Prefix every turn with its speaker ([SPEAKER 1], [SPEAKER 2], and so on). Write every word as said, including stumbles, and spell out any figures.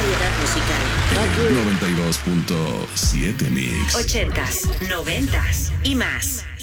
[SPEAKER 1] variedad musical.
[SPEAKER 2] noventa y dos punto siete Mix.
[SPEAKER 1] Ochentas, noventas y más.